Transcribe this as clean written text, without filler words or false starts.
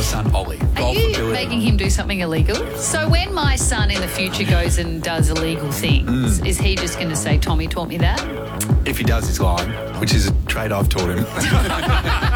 your son, Ollie. Are you making him do something illegal? So when my son in the future goes and does illegal things, is he just going to say, Tommy taught me that? If he does, he's lying, which is a trait I've taught him.